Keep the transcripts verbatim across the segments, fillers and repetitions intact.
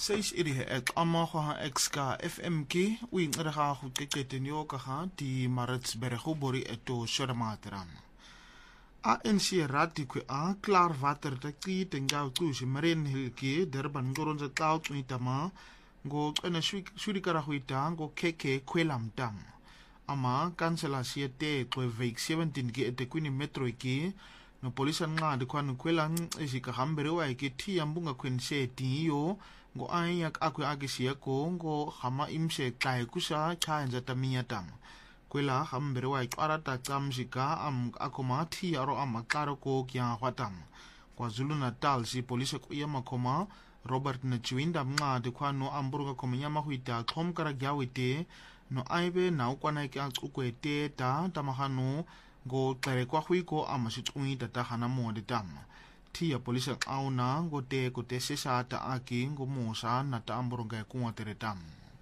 Seis iri he ek amago ha exka F M K o inqere ga go qeqeteng yo ka ga di Maritzburg go bori eto shorematram. A N C rati kwe a klaar water te ki tenga tu si marin hilki derban goronza tau tuitama go ena shurikara huita go keke kwelam tam. Ama kansela siete kwe veik seventeen ki ete kwini metro iki no polisa nga de kwanu kwelang isika hambere wa iki ti ambunga kwen se ti yo go ayak akwe agisia ko go hama imse kai kusa chaenza tamia tam. Kwela hambere wa ikarata tamsika am akoma ti aro amakaro ko kya hwatam. Kwa Zulu Natal si polisa ko yama koma Robert Nachuinda nga de kwanu amburga komanyama huita kom kara gyawite no aibe na ukwana ki akwete ta tamahano go tlere kwa huiko amasitui tata hana mo de tam. Tia polisa auna go te ko te sesa ta aki go mosa na ta amburga ku tere tam.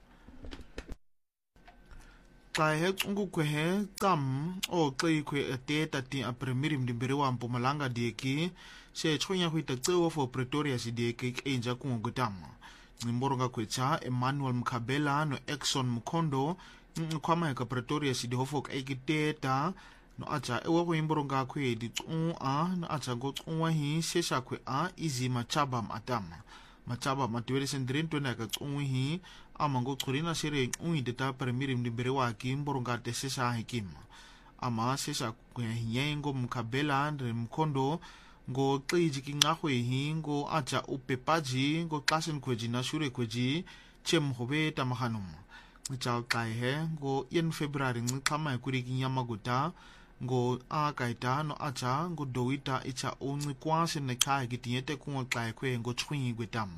Kai he ngu kwe he tam o klei kwe te ta ti a premirim di berewa Mpumalanga dieki se chonya huita tsewa for Pretoria si dieki enja ku go tam. Nimboronga kwecha Emmanuel Mkabela no Exxon Mkondo kwama ka Pretoria si dihofok aikiteta no acha ewa ko imboronga kwe di tsu a no acha go tsuwa hi sesa kwe a izi machaba matam machaba matwele sendrento na ka tsu hi amango tsurina sere ui deta permirim di berewa ki imboronga te sesa hikim ama sesa kwe yengo Mkabela ndre Mkondo go tleji ki ngahwe hi go acha upepaji go klasen kweji na shure kweji chem hobe tamahanum chal kai he go in February ngkama kuri ki yamaguta go a kaita no acha go doita icha only kwase ne kai gitiete ku kai kwe go chwingi gwetam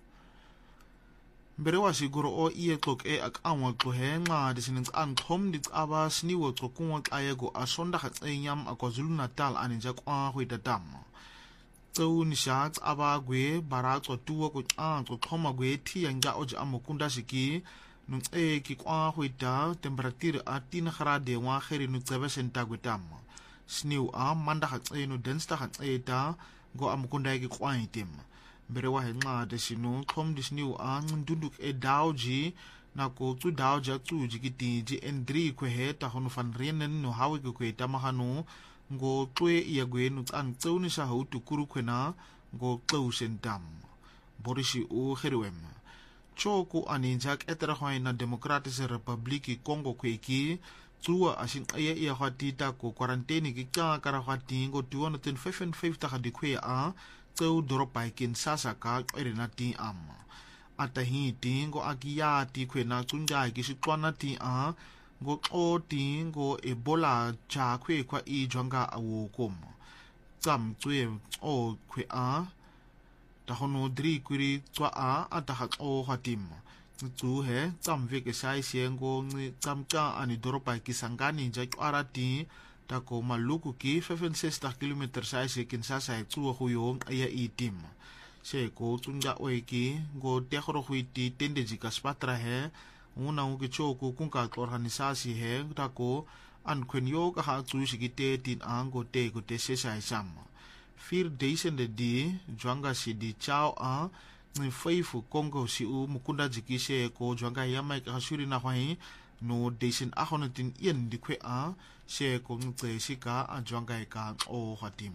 berewa siguro o ie tlok e ak anwa tlo he nga disinings an thom dit aba sniwo tlo ku kai go asonda khatseyam akwazulu Natal aninja kwa hwita tam so ni shots aba gwe baratso tuwa ko a tlo thoma gwe thi yanga oje amokunda siki no e ki kwa hwita temperature a tin grade wa gere no tsebe senta gwetam snew a manda khatse no densta khatseta go amokunda ki kwa item berewa he nga de sino thom dis new a ndunduk e dauji na ko tu dauja tu jikiti ji endri kwe he ta hono fan renen no hawe ko kweta mahano go twe iagwe no an tsoni sa ho tu kuru kwena go tlo sentam borishi o herwem choko aninjak etera hoina Democratic Republic Congo kweki tuwa asin aya ia hatita ko quarantine ki ka kara hati go two hundred fifty-five ta di kwe a tseu dropai Kinshasa ka erena ti am atahi ti go akia ti kwena tsunja ki sitwana ti a go o ti go Ebola cha kwe kwa i jwanga awo kom tsam tswe o kwe a ta hono dri kwiri tswa a ataha o hatim tsu he tsam ve ke sai siengo ni tsam ka ani dropai ki sangani ja arati ta ko maluku ki fifty-six kilometer sai se Kinshasa tsu ho yo ya itim se ko tsunja oeki go te khoro huiti tende jika spatra he una u ke choko kunka organisasi he ta ko an kwen yo ka ha tsu sigite tin ango te ko te se sai sam fir deisen de di jwanga si di chao a ni faifu Congo si u mukunda jikise ko jwanga yama ka shuri na hwai no deisen a honotin yen di kwe a se ko ngte sika a jwanga ka o hatim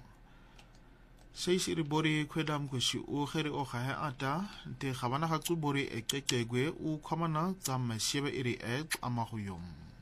seis iribori kwedam ko si u khere o kha ata te khabana khatsu bori ekekegwe u khamana tsam shebe iri ek amahuyum